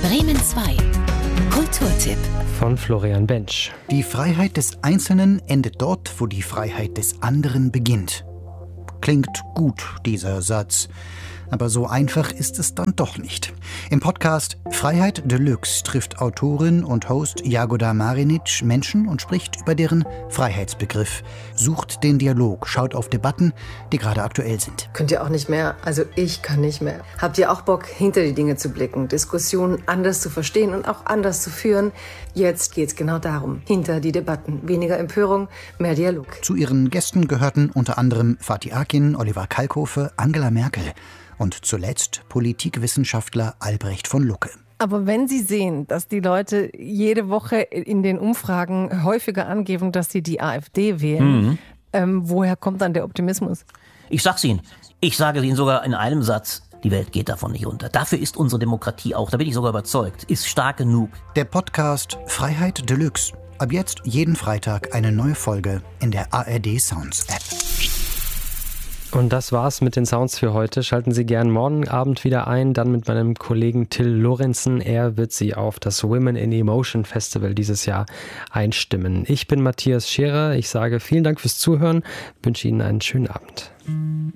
Bremen 2. Kulturtipp von Florian Bench. Die Freiheit des Einzelnen endet dort, wo die Freiheit des anderen beginnt. Klingt gut, dieser Satz. Aber so einfach ist es dann doch nicht. Im Podcast Freiheit Deluxe trifft Autorin und Host Jagoda Marinic Menschen und spricht über deren Freiheitsbegriff. Sucht den Dialog, schaut auf Debatten, die gerade aktuell sind. Könnt ihr auch nicht mehr? Also ich kann nicht mehr. Habt ihr auch Bock, hinter die Dinge zu blicken, Diskussionen anders zu verstehen und auch anders zu führen? Jetzt geht's genau darum. Hinter die Debatten. Weniger Empörung, mehr Dialog. Zu ihren Gästen gehörten unter anderem Fatih Akin, Oliver Kalkofe, Angela Merkel und zuletzt Politikwissenschaftler Albrecht von Lucke. Aber wenn Sie sehen, dass die Leute jede Woche in den Umfragen häufiger angeben, dass sie die AfD wählen, woher kommt dann der Optimismus? Ich sag's Ihnen. Ich sage Ihnen sogar in einem Satz, die Welt geht davon nicht unter. Dafür ist unsere Demokratie auch, da bin ich sogar überzeugt, ist stark genug. Der Podcast Freiheit Deluxe. Ab jetzt jeden Freitag eine neue Folge in der ARD Sounds App. Und das war's mit den Sounds für heute. Schalten Sie gern morgen Abend wieder ein, dann mit meinem Kollegen Till Lorenzen. Er wird Sie auf das Women in Emotion Festival dieses Jahr einstimmen. Ich bin Matthias Scherer. Ich sage vielen Dank fürs Zuhören, wünsche Ihnen einen schönen Abend.